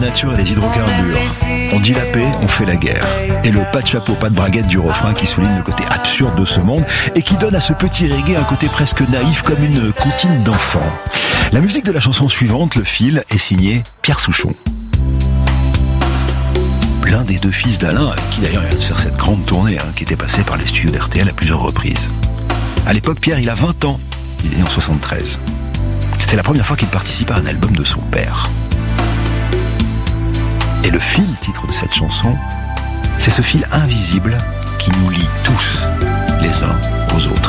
Nature et les hydrocarbures. On dit la paix, on fait la guerre. Et le pas de chapeau, pas de braguette du refrain qui souligne le côté absurde de ce monde et qui donne à ce petit reggae un côté presque naïf comme une comptine d'enfant. La musique de la chanson suivante, Le Fil, est signée Pierre Souchon. L'un des deux fils d'Alain, qui d'ailleurs vient de faire cette grande tournée, qui était passé par les studios d'RTL à plusieurs reprises. À l'époque, Pierre, il a 20 ans. Il est né en 73. C'est la première fois qu'il participe à un album de son père. Et le fil, titre de cette chanson, c'est ce fil invisible qui nous lie tous les uns aux autres.